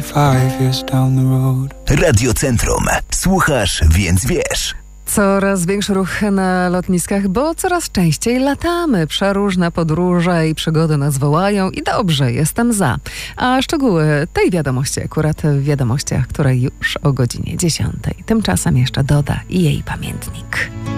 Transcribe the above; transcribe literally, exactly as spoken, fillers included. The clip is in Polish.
twenty-five years down the road. Radiocentrum. Słuchasz, więc wiesz. Coraz większy ruch na lotniskach, bo coraz częściej latamy. Przeróżne podróże i przygody nas wołają i dobrze, jestem za. A szczegóły tej wiadomości akurat w wiadomościach, które już o godzinie dziesiątej. Tymczasem jeszcze Doda i jej pamiętnik.